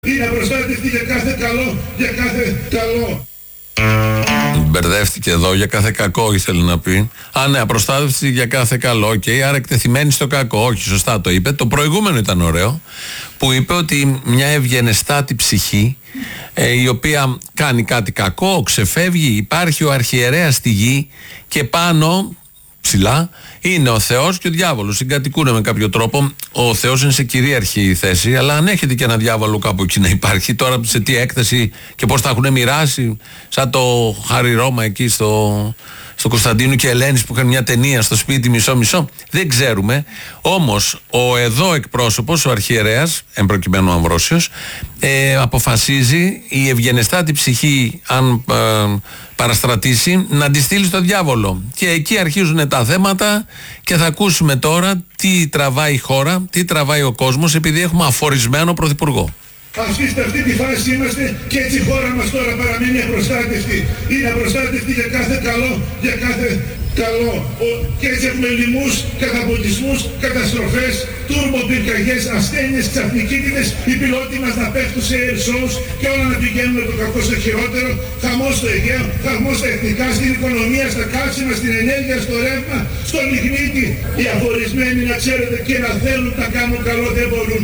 Είναι απροστάτευτη για κάθε καλό, για κάθε καλό. Μπερδεύτηκε εδώ, για κάθε κακό ήθελε να πει. Α, ναι, απροστάτευτη για κάθε καλό. Και άρα εκτεθειμένη στο κακό. Όχι, σωστά το είπε. Το προηγούμενο ήταν ωραίο, που είπε ότι μια ευγενεστάτη ψυχή, η οποία κάνει κάτι κακό, ξεφεύγει, υπάρχει ο αρχιερέας στη γη και πάνω, ψηλά, είναι ο Θεός και ο διάβολος. Συγκατοικούν με κάποιο τρόπο. Ο Θεός είναι σε κυρίαρχη θέση, αλλά αν έχετε και ένα διάβολο κάπου εκεί να υπάρχει, τώρα σε τι έκταση και πώς θα έχουν μοιράσει, σαν το Χάρη Ρώμα εκεί στο Κωνσταντίνου και Ελένης που είχαν μια ταινία στο σπίτι μισό-μισό, δεν ξέρουμε. Όμως ο εδώ εκπρόσωπος, ο αρχιερέας, εν προκειμένου ο Αμβρόσιος, αποφασίζει η ευγενεστάτη ψυχή, αν παραστρατήσει, να τη στείλει στο διάβολο. Και εκεί αρχίζουν τα θέματα και θα ακούσουμε τώρα τι τραβάει η χώρα, τι τραβάει ο κόσμος, επειδή έχουμε αφορισμένο πρωθυπουργό. Αυτή τη φάση είμαστε και έτσι η χώρα μας τώρα παραμένει απροστάτευτη. Είναι απροστάτευτη για κάθε καλό, για κάθε καλό. Και έτσι έχουμε λοιμούς, καταποντισμούς, καταστροφές, τουρμποπυρκαγιές, ασθένειες, ξαφνικίτιδες, οι πιλότοι μας να πέφτουν σε air shows και όλα να πηγαίνουν με το κακό στο χειρότερο, χαμός στο Αιγαίο, χαμός στα εθνικά, στην οικονομία, στα καύσιμα, στην ενέργεια, στο ρεύμα, στο λιγνίτη. Οι αφορισμένοι, να ξέρετε, και να θέλουν να κάνουν καλό δεν μπορούν.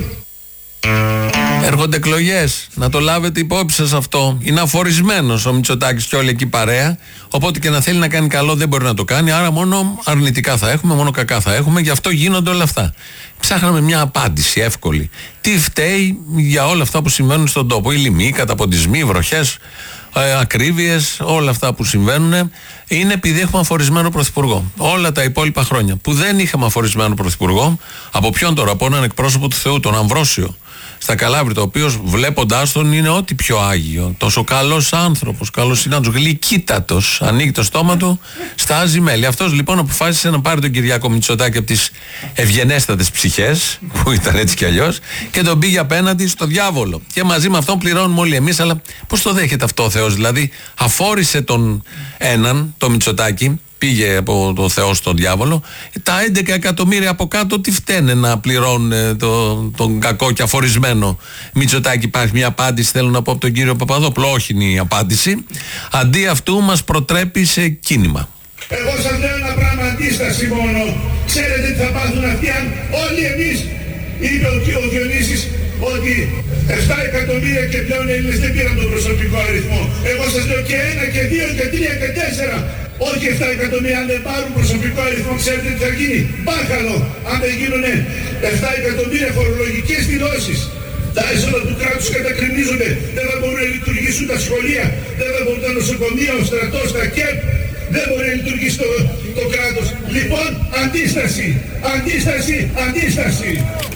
Έρχονται εκλογές, να το λάβετε υπόψη σας αυτό. Είναι αφορισμένος ο Μητσοτάκης και όλη εκεί παρέα. Οπότε και να θέλει να κάνει καλό δεν μπορεί να το κάνει. Άρα μόνο αρνητικά θα έχουμε, μόνο κακά θα έχουμε. Γι' αυτό γίνονται όλα αυτά. Ψάχναμε μια απάντηση εύκολη. Τι φταίει για όλα αυτά που συμβαίνουν στον τόπο? Οι λοιμοί, οι καταποντισμοί, οι βροχές, ακρίβειες, όλα αυτά που συμβαίνουν είναι επειδή έχουμε αφορισμένο πρωθυπουργό. Όλα τα υπόλοιπα χρόνια που δεν είχαμε αφορισμένο πρωθυπουργό, από ποιον τώρα? Από έναν εκπρόσωπο του Θεού, τον Αμβρόσιο στα Καλάβρητα, ο οποίος βλέποντάς τον είναι ό,τι πιο άγιο. Τόσο καλός άνθρωπος, καλός συνάδελφος, γλυκύτατος. Ανοίγει το στόμα του, στάζει μέλι. Αυτός λοιπόν αποφάσισε να πάρει τον Κυριάκο Μητσοτάκη από τις ευγενέστατες ψυχές, που ήταν έτσι κι αλλιώς, και τον πήγε απέναντι στο διάβολο. Και μαζί με αυτόν πληρώνουμε όλοι εμείς, αλλά πώς το δέχεται αυτό ο Θεός? Δηλαδή, αφόρησε τον έναν, το Μητσοτάκη, πήγε από το Θεό στον διάβολο. Τα 11 εκατομμύρια από κάτω τι φταίνε να πληρώνουν τον κακό και αφορισμένο Μητσοτάκη? Υπάρχει μια απάντηση, θέλω να πω, από τον κύριο Παπαδόπουλο? Όχι είναι η απάντηση. Αντί αυτού μας προτρέπει σε κίνημα. Εγώ σας λέω ένα πράγμα, αντίσταση μόνο. Ξέρετε τι θα πάθουν αυτοί αν όλοι εμείς, είπε ο Διονύσης, ότι 7 εκατομμύρια και πλέον Έλληνες δεν πήραν τον προσωπικό αριθμό. Εγώ σας λέω και 1 και 2 και 3 και 4. Όχι 7 εκατομμύρια, αν δεν πάρουν προσωπικό αριθμό, ξέρετε τι θα γίνει? Μπάχαλο, αν δεν γίνουν 7 εκατομμύρια φορολογικές δηλώσεις. Τα έσοδα του κράτους κατακρινίζονται, δεν θα μπορούν να λειτουργήσουν τα σχολεία, δεν θα μπορούν τα νοσοκομεία, ο στρατός, τα ΚΕΠ, δεν μπορεί να λειτουργήσει το κράτος. Λοιπόν, αντίσταση, αντίσταση, αντίσταση.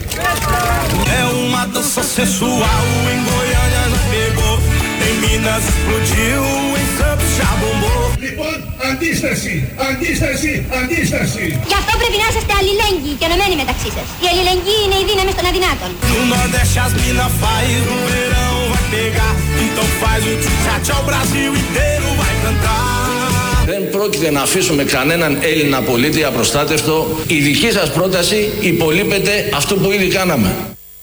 É uma dança sensual, em Goiânia já pegou, em Minas explodiu, em Santos já bombou. Λοιπόν, αντίσταση, αντίσταση, αντίσταση. Γι' αυτό πρέπει να είσαστε αλληλέγγυοι και ενωμένοι μεταξύ σας. Η αλληλεγγύη είναι η δύναμη των αδυνάτων. No Nordeste as mina faz, o verão vai pegar, então faz o tchá-tchá, o Brasil inteiro vai cantar. Δεν πρόκειται να αφήσουμε κανέναν Έλληνα πολίτη απροστάτευτο. Η δική σας πρόταση υπολείπεται αυτό που ήδη κάναμε.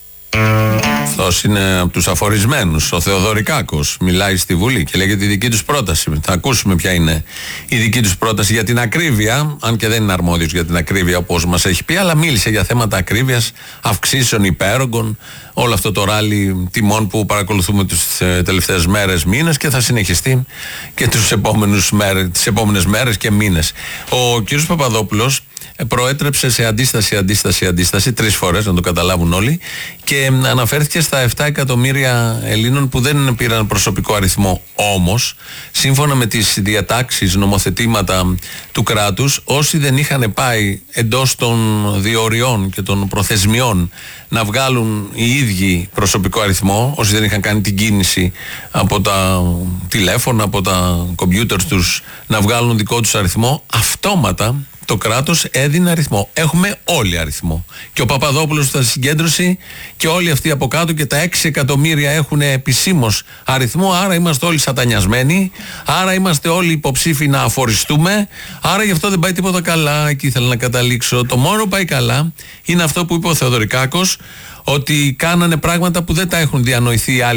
Αυτός είναι από τους αφορισμένους. Ο Θεοδωρικάκος μιλάει στη Βουλή και λέγεται η δική τους πρόταση. Θα ακούσουμε ποια είναι η δική τους πρόταση για την ακρίβεια, αν και δεν είναι αρμόδιος για την ακρίβεια όπως μας έχει πει, αλλά μίλησε για θέματα ακρίβειας, αυξήσεων υπέρογκων, όλο αυτό το ράλι τιμών που παρακολουθούμε τις τελευταίες μέρες, μήνες και θα συνεχιστεί και τις επόμενες μέρες και μήνες. Ο κ. Παπαδόπουλος προέτρεψε σε αντίσταση 3 φορές, να το καταλάβουν όλοι, και αναφέρθηκε στα 7 εκατομμύρια Ελλήνων που δεν πήραν προσωπικό αριθμό. Όμως, σύμφωνα με τις διατάξεις, νομοθετήματα του κράτους, όσοι δεν είχαν πάει εντός των διοριών και των προθεσμιών να βγάλουν οι ίδιοι προσωπικό αριθμό, όσοι δεν είχαν κάνει την κίνηση από τα τηλέφωνα, από τα κομπιούτερς τους, να βγάλουν δικό τους αριθμό, αυτόματα Το κράτος έδινε αριθμό. Έχουμε όλοι αριθμό. Και ο Παπαδόπουλος στα συγκέντρωση και όλοι αυτοί από κάτω και τα 6 εκατομμύρια έχουν επισήμως αριθμό. Άρα είμαστε όλοι σατανιασμένοι. Άρα είμαστε όλοι υποψήφοι να αφοριστούμε. Άρα γι' αυτό δεν πάει τίποτα καλά. Εκεί ήθελα να καταλήξω. Το μόνο που πάει καλά είναι αυτό που είπε ο Θεοδωρικάκος, ότι κάνανε πράγματα που δεν τα έχουν διανοηθεί οι άλλοι